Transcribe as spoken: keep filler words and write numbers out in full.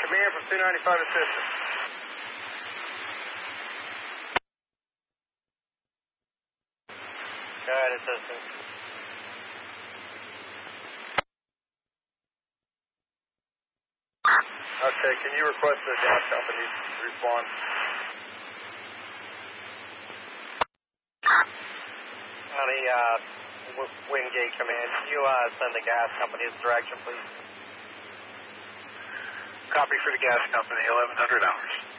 command from two ninety-five assistance. Go ahead, assistance. Okay, can you request the gas company to respond? County, uh, Wingate Command, can you, uh, send the gas company's direction, please? Copy for the gas company, eleven hundred hours.